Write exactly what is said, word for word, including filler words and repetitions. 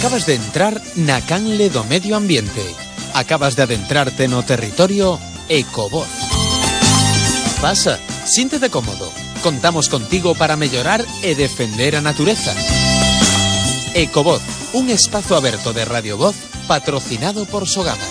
Acabas de entrar na canle do medio ambiente. Acabas de adentrarte no territorio Ecovoz. Pasa, siéntete cómodo. Contamos contigo para mellorar e defender a natureza. Ecovoz, un espazo aberto de Radio Voz patrocinado por Sogama.